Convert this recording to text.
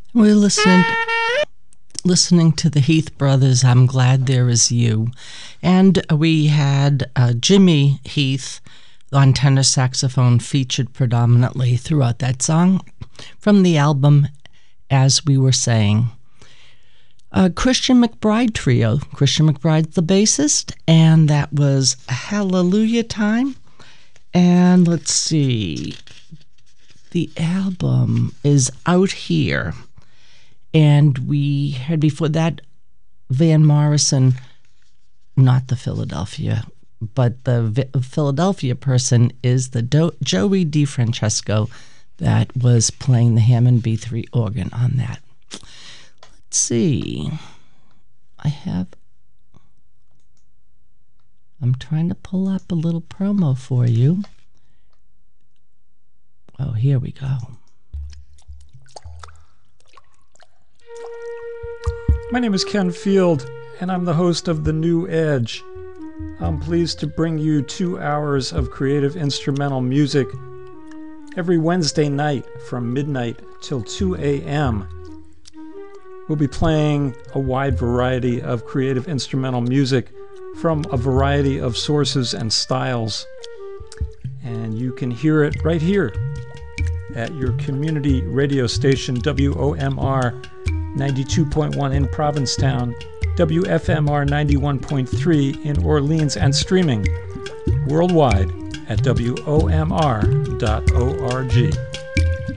We're listening to the Heath Brothers, I'm Glad There Is You. And we had Jimmy Heath on tenor saxophone featured predominantly throughout that song from the album As We Were Saying. Christian McBride Trio. Christian McBride's the bassist, and that was Hallelujah Time. And let's see, the album is Out Here. And we had before that Van Morrison, not the Philadelphia, but the Philadelphia person is the Joey DeFrancesco that was playing the Hammond B3 organ on that. Let's see. I'm trying to pull up a little promo for you. Oh, here we go. My name is Ken Field, and I'm the host of The New Edge. I'm pleased to bring you 2 hours of creative instrumental music every Wednesday night from midnight till 2 a.m. We'll be playing a wide variety of creative instrumental music from a variety of sources and styles. And you can hear it right here at your community radio station, WOMR 92.1 in Provincetown, WFMR 91.3 in Orleans, and streaming worldwide at WOMR.org.